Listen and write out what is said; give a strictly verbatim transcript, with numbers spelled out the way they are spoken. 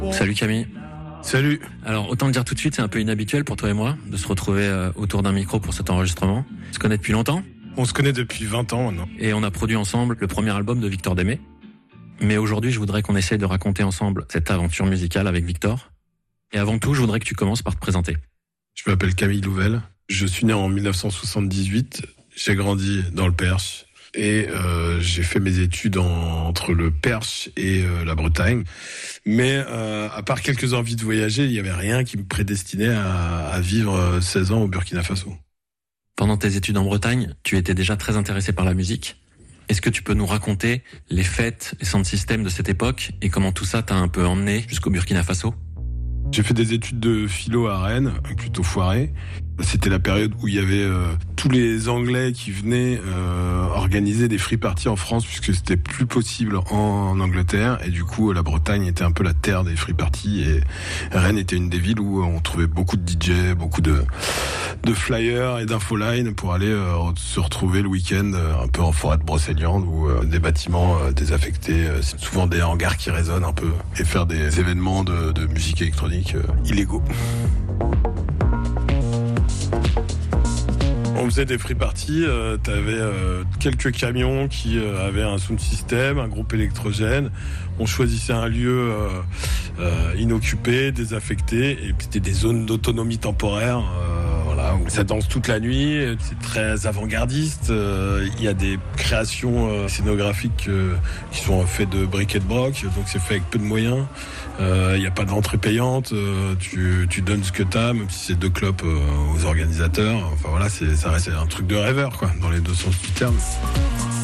Salut Camille. Salut. Alors autant le dire tout de suite, c'est un peu inhabituel pour toi et moi de se retrouver euh, autour d'un micro pour cet enregistrement. On se connaît depuis longtemps. On se connaît depuis vingt ans maintenant. Et on a produit ensemble le premier album de Victor Démé. Mais aujourd'hui, je voudrais qu'on essaye de raconter ensemble cette aventure musicale avec Victor. Et avant tout, je voudrais que tu commences par te présenter. Je m'appelle Camille Louvel. Je suis né en dix-neuf cent soixante-dix-huit. J'ai grandi dans le Perche. Et euh, j'ai fait mes études en, entre le Perche et euh, la Bretagne. Mais euh, à part quelques envies de voyager, il n'y avait rien qui me prédestinait à, à vivre seize ans au Burkina Faso. Pendant tes études en Bretagne, tu étais déjà très intéressé par la musique. Est-ce que tu peux nous raconter les fêtes, les sound systems de cette époque et comment tout ça t'a un peu emmené jusqu'au Burkina Faso ? J'ai fait des études de philo à Rennes, plutôt foiré. C'était la période où il y avait euh, tous les Anglais qui venaient euh, organiser des free parties en France puisque c'était plus possible en, en Angleterre et du coup la Bretagne était un peu la terre des free parties et Rennes était une des villes où on trouvait beaucoup de D J, beaucoup de de flyers et d'infolines pour aller euh, se retrouver le week-end euh, un peu en forêt de Brocéliande ou euh, des bâtiments euh, désaffectés, euh, souvent des hangars qui résonnent un peu et faire des événements de, de musique électronique euh, illégaux. On faisait des free parties, euh, t'avais euh, quelques camions qui euh, avaient un sound system, un groupe électrogène. On choisissait un lieu euh, euh, inoccupé, désaffecté, et puis c'était des zones d'autonomie temporaire. Euh, voilà, où ça danse toute la nuit, c'est très avant-gardiste. Il euh, y a des créations euh, scénographiques euh, qui sont faites de briques et de broc, donc c'est fait avec peu de moyens. Il euh, n'y a pas d'entrée payante, euh, tu, tu donnes ce que t'as, même si c'est deux clopes euh, aux organisateurs. Enfin voilà, c'est, ça reste un truc de rêveur, quoi, dans les deux sens du terme.